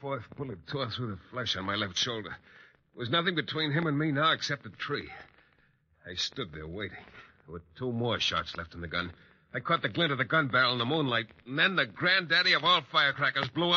fourth bullet tore through the flesh on my left shoulder. There was nothing between him and me now except a tree. I stood there waiting. There were 2 more shots left in the gun. I caught the glint of the gun barrel in the moonlight, and then the granddaddy of all firecrackers blew